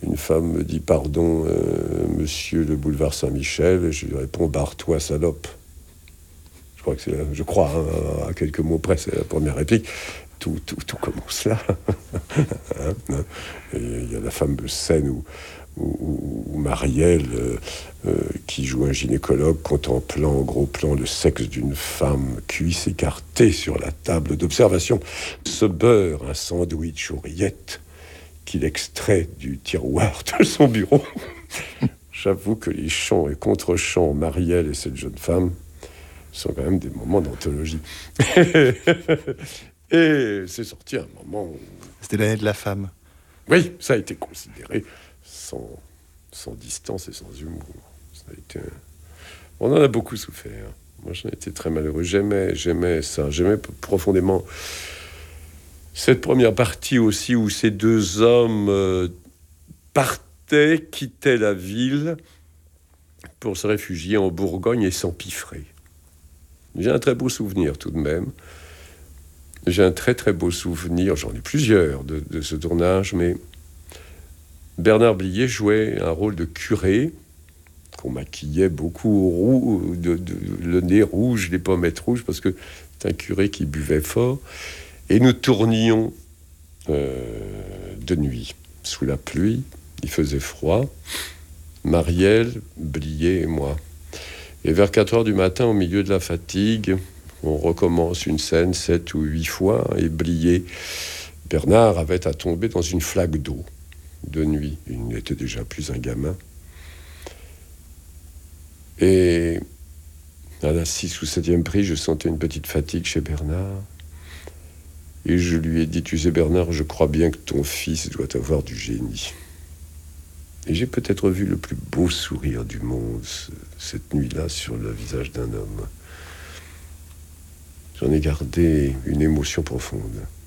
une femme me dit « Pardon, monsieur le boulevard Saint-Michel », et je lui réponds « Barre-toi, salope ». Je crois, hein, à quelques mots près, c'est la première réplique. Tout commence là. Hein. Et il y a la fameuse scène où Marielle, qui joue un gynécologue, contemplant en gros plan le sexe d'une femme, cuisse écartée sur la table d'observation, se beurre un sandwich aux rillettes qu'il extrait du tiroir de son bureau. J'avoue que les chants et contre-chants, Marielle et cette jeune femme, sont quand même des moments d'anthologie. Et c'est sorti un moment où... C'était l'année de la femme. Oui, ça a été considéré sans distance et sans humour. Ça a été... On en a beaucoup souffert. Moi, j'en étais très malheureux. J'aimais ça. J'aimais profondément cette première partie aussi où ces deux hommes partaient, quittaient la ville pour se réfugier en Bourgogne et s'empiffrer. J'ai un très beau souvenir tout de même. J'ai un très très beau souvenir, j'en ai plusieurs de ce tournage, mais Bernard Blier jouait un rôle de curé qu'on maquillait beaucoup, le nez rouge, les pommettes rouges, parce que c'est un curé qui buvait fort. Et nous tournions de nuit, sous la pluie, il faisait froid, Marielle, Blier et moi. Et vers 4h du matin, au milieu de la fatigue, on recommence une scène 7 ou 8 fois, et Blier, Bernard avait à tomber dans une flaque d'eau de nuit. Il n'était déjà plus un gamin. Et à la 6 ou 7e prise, je sentais une petite fatigue chez Bernard. Et je lui ai dit, tu sais Bernard, je crois bien que ton fils doit avoir du génie. Et j'ai peut-être vu le plus beau sourire du monde cette nuit-là sur le visage d'un homme. J'en ai gardé une émotion profonde.